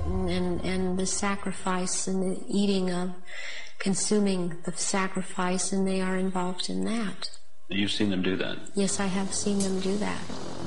and the sacrifice and the eating of, consuming the sacrifice, and they are involved in that. You've seen them do that? Yes, I have seen them do that.